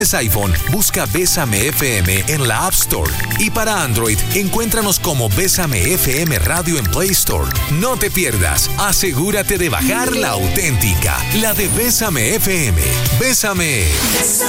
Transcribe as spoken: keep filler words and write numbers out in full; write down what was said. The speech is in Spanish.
iPhone, busca Bésame F M en la App Store. Y para Android, encuéntranos como Bésame F M Radio en Play Store. No te pierdas, asegúrate de bajar la auténtica, la de Bésame F M. Bésame.